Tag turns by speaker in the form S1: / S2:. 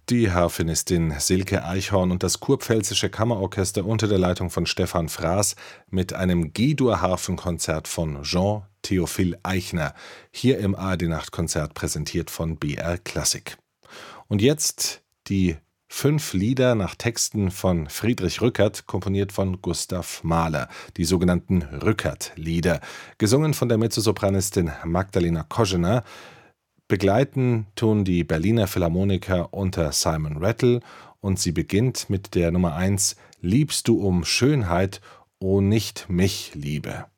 S1: Die Harfenistin Silke Eichhorn und das Kurpfälzische Kammerorchester unter der Leitung von Stefan Fraß mit einem G-Dur-Harfenkonzert von Jean Theophil Eichner, hier im ARD-Nachtkonzert präsentiert von BR Klassik. Und jetzt die 5 Lieder nach Texten von Friedrich Rückert, komponiert von Gustav Mahler, die sogenannten Rückert-Lieder, gesungen von der Mezzosopranistin Magdalena Kožená. Begleiten tun die Berliner Philharmoniker unter Simon Rattle und sie beginnt mit der Nummer 1 »Liebst du um Schönheit, o nicht mich, Liebe«.